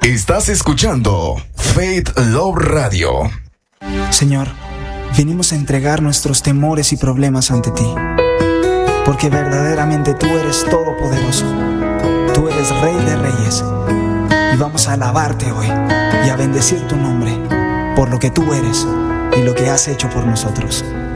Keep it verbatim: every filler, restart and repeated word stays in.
Estás escuchando Faith Love Radio. Señor, venimos a entregar nuestros temores y problemas ante ti, porque verdaderamente tú eres todopoderoso. Tú eres Rey de Reyes. Y vamos a alabarte hoy y a bendecir tu nombre por lo que tú eres y lo que has hecho por nosotros.